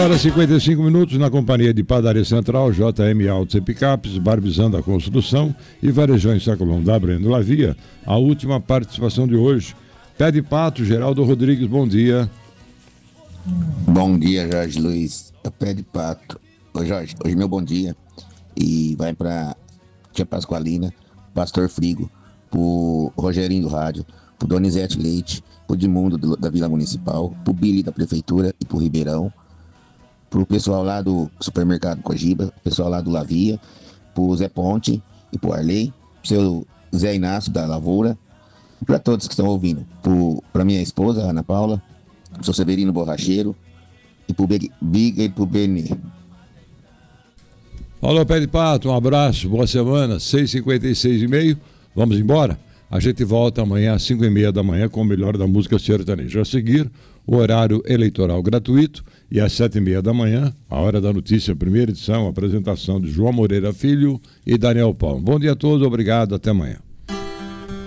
horas e 55 minutos, na companhia de Padaria Central, JM Autos e Picapes, Barbizando a Construção e Varejão em Sacolão da Breno Lavia. A última participação de hoje. Pé de Pato, Geraldo Rodrigues, bom dia. Bom dia, Jorge Luiz. É Pé de Pato. Ô Jorge, hoje meu bom dia. E vai pra Tia Pascoalina, Pastor Frigo, pro Rogerinho do Rádio, pro Donizete Leite, pro Dimundo da Vila Municipal, pro Billy da Prefeitura e pro Ribeirão, pro pessoal lá do Supermercado Cogiba, pro pessoal lá do Lavia, pro Zé Ponte e pro Arley, pro seu Zé Inácio da Lavoura, e pra todos que estão ouvindo, pra minha esposa, Ana Paula, pro seu Severino Borracheiro e pro Big e pro Benê. Falou, Pé de Pato, um abraço, boa semana, 6h56 vamos embora? A gente volta amanhã às 5h30 da manhã com o melhor da música sertaneja. A seguir, o horário eleitoral gratuito e às 7h30 da manhã, a Hora da Notícia, primeira edição, apresentação de João Moreira Filho e Daniel Paulo. Bom dia a todos, obrigado, até amanhã.